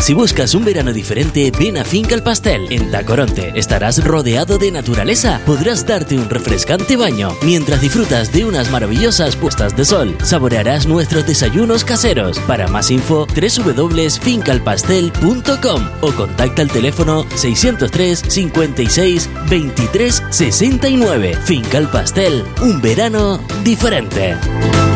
Si buscas un verano diferente, ven a Finca El Pastel. En Tacoronte estarás rodeado de naturaleza. Podrás darte un refrescante baño mientras disfrutas de unas maravillosas puestas de sol. Saborearás nuestros desayunos caseros. Para más info, www.fincalpastel.com o contacta al teléfono 603 56 23 69. Finca El Pastel, un verano diferente.